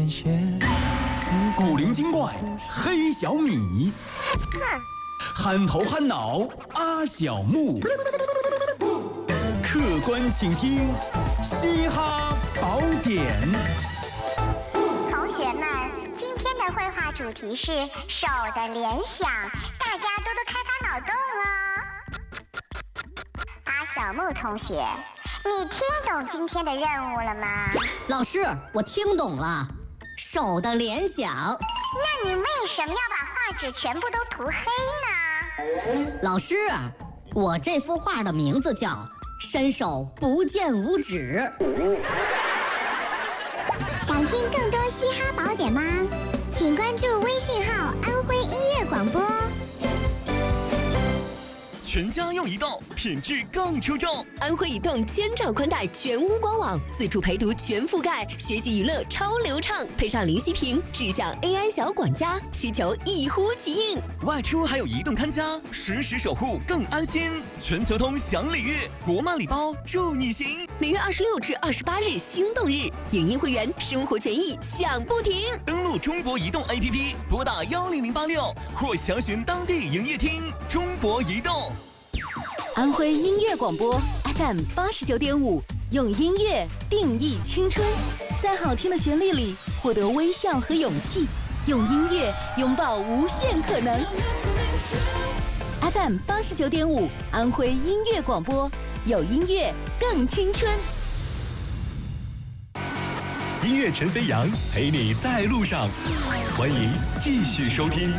古灵精怪黑小米，憨头憨脑阿小木，客观倾听嘻哈宝典。 同学们，今天的绘画主题是手的联想，大家多多开发脑洞哦。阿小木同学，你听懂今天的任务了吗？ 老师，我听懂了，手的联想。 那你为什么要把画纸全部都涂黑呢？ 老师，我这幅画的名字叫《伸手不见五指》。 想听更多嘻哈宝典吗？请关注微信号安徽音乐广播。 全家用移动，品质更出众。 安徽移动千兆宽带全屋官网，自助陪读全覆盖，学习娱乐超流畅，配上零息屏，智享 AI 小管家，需求一呼即应。 外出还有移动看家，实时守护更安心。全球通享礼遇，国漫礼包祝你行。 每月26至28日心动日，影音会员生活权益享不停。 登录中国移动 APP， 拨打10086或详询当地营业厅。中国移动。 安徽音乐广播 FM 89.5，用音乐定义青春，在好听的旋律里获得微笑和勇气，用音乐拥抱无限可能。FM 89.5，安徽音乐广播，有音乐更青春。 音乐陈飞扬陪你在路上，欢迎继续收听。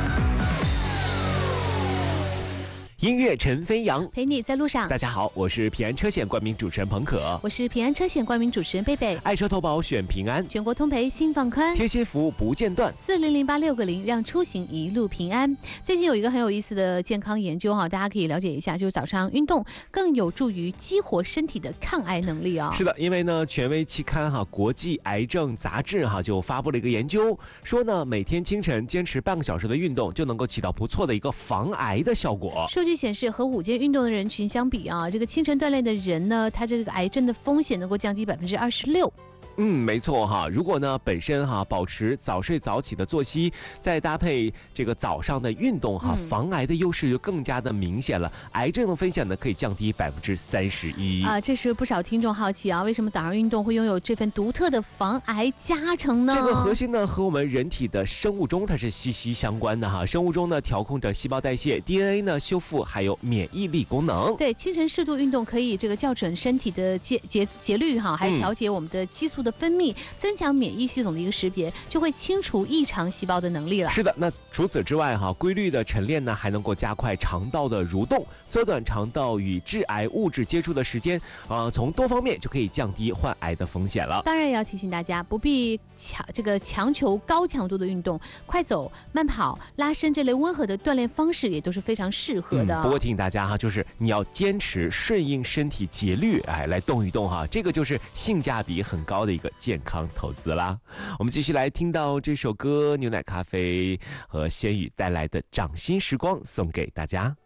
音乐陈飞扬陪你在路上。 大家好，我是平安车险冠名主持人彭可， 我是平安车险冠名主持人贝贝。 爱车投保选平安， 全国通赔心放宽， 贴心服务不间断 ，4008660让出行一路平安。最近有一个很有意思的健康研究大家可以了解一下，就是早上运动更有助于激活身体的抗癌能力啊。 是的，因为呢，权威期刊国际癌症杂志就发布了一个研究，说呢，每天清晨坚持半个小时的运动，就能够起到不错的一个防癌的效果。 数据显示，和午间运动的人群相比这个清晨锻炼的人呢，他这个癌症的风险能够降低26%。 没错如果呢本身保持早睡早起的作息，再搭配这个早上的运动防癌的优势就更加的明显了，癌症的风险呢可以降低31% 这时不少听众好奇为什么早上运动会拥有这份独特的防癌加成呢？ 这个核心呢和我们人体的生物钟它是息息相关的生物钟呢调控着细胞代谢， DNA 呢修复，还有免疫力功能。 对，清晨适度运动可以这个校准身体的节律还调节我们的激素的分泌，增强免疫系统的一个识别，就会清除异常细胞的能力了。 是的，那除此之外规律的晨练呢，还能够加快肠道的蠕动，缩短肠道与致癌物质接触的时间从多方面就可以降低患癌的风险了。 当然也要提醒大家，不必强求高强度的运动，快走、慢跑、拉伸这类温和的锻炼方式也都是非常适合的。 不过提醒大家就是你要坚持顺应身体节律来动一动这个就是性价比很高的一个健康投资啦。我们继续来听到这首歌，牛奶咖啡和仙羽带来的掌心时光送给大家。